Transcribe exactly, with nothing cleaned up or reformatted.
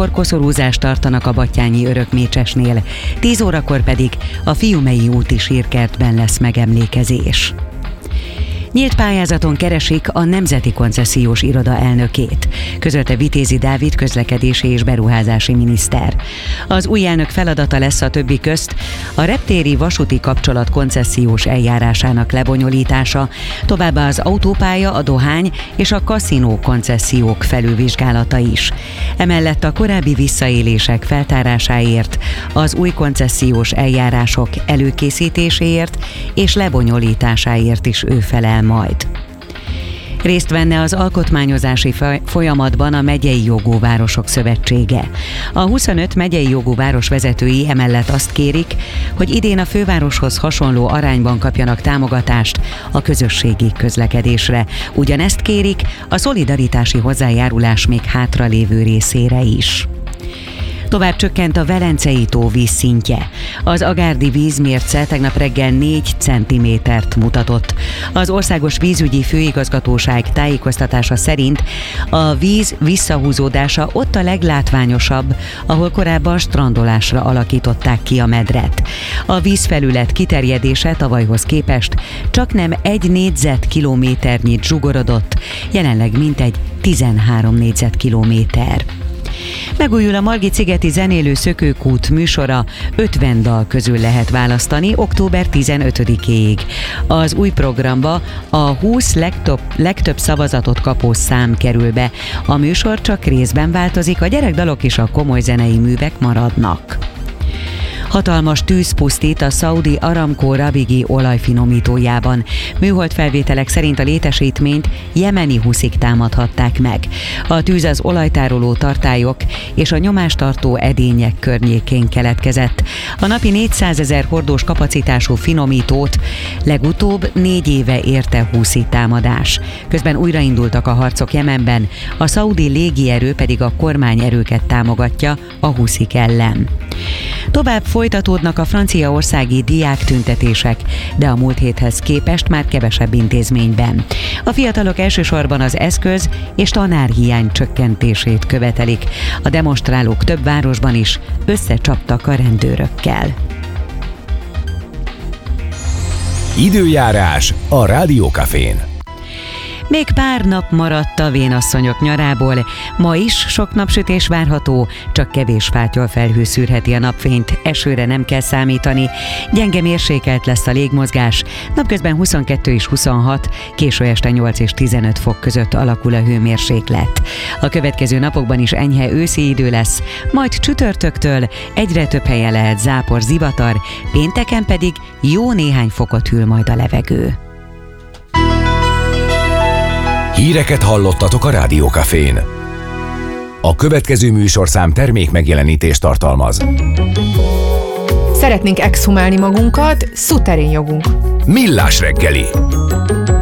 órakor koszorúzást tartanak a Battyányi Örökmécsesnél, tíz órakor pedig a Fiumei úti sírkertben lesz megemlékezés. Nyílt pályázaton keresik a Nemzeti Koncesziós Iroda elnökét, közölte Vitézi Dávid közlekedési és beruházási miniszter. Az új elnök feladata lesz a többi közt a reptéri vasúti kapcsolat koncesziós eljárásának lebonyolítása, továbbá az autópálya, a dohány és a kaszinó koncesziók felülvizsgálata is. Emellett a korábbi visszaélések feltárásáért, az új koncesziós eljárások előkészítéséért és lebonyolításáért is ő felel majd. Részt venne az alkotmányozási folyamatban a Megyei Jogú Városok Szövetsége. A huszonöt megyei jogú város vezetői emellett azt kérik, hogy idén a fővároshoz hasonló arányban kapjanak támogatást a közösségi közlekedésre. Ugyanezt kérik a szolidaritási hozzájárulás még hátralévő részére is. Tovább csökkent a Velencei tó vízszintje. Az agárdi vízmérce tegnap reggel négy centimétert mutatott. Az Országos Vízügyi Főigazgatóság tájékoztatása szerint a víz visszahúzódása ott a leglátványosabb, ahol korábban strandolásra alakították ki a medret. A vízfelület kiterjedése tavalyhoz képest csaknem egy négyzetkilométernyit zsugorodott, jelenleg mintegy tizenhárom négyzetkilométer. Megújul a Margit-szigeti Zenélő Szökőkút műsora, ötven dal közül lehet választani október tizenötödikéig. Az új programba a húsz legtöbb, legtöbb szavazatot kapó szám kerül be. A műsor csak részben változik, a gyerekdalok és a komoly zenei művek maradnak. Hatalmas tűz pusztít a szaudi Aramco Rabigi olajfinomítójában. Műhold felvételek szerint a létesítményt jemeni huszik támadhatták meg. A tűz az olajtároló tartályok és a nyomástartó edények környékén keletkezett. A napi négyszázezer hordós kapacitású finomítót legutóbb négy éve érte huszi támadás. Közben újraindultak a harcok Jemenben, a szaudi légierő pedig a kormányerőket támogatja a huszik ellen. Tovább folytatódnak a franciaországi diáktüntetések, de a múlt héthez képest már kevesebb intézményben. A fiatalok elsősorban az eszköz és tanárhiány csökkentését követelik. A demonstrálók több városban is összecsaptak a rendőrökkel. Időjárás a Rádió Cafén. Még pár nap maradt a vénasszonyok nyarából, ma is sok napsütés várható, csak kevés fátyolfelhő szűrheti a napfényt, esőre nem kell számítani, gyenge mérsékelt lesz a légmozgás, napközben huszonkettő és huszonhat, késő este nyolc és tizenöt fok között alakul a hőmérséklet. A következő napokban is enyhe őszi idő lesz, majd csütörtöktől egyre több helyen lehet zápor, zivatar, pénteken pedig jó néhány fokot hűl majd a levegő. Híreket hallottatok a Rádió Cafén. A következő műsorszám termék megjelenítést tartalmaz. Szeretnénk exhumálni magunkat, szuterén jogunk. Millás reggeli.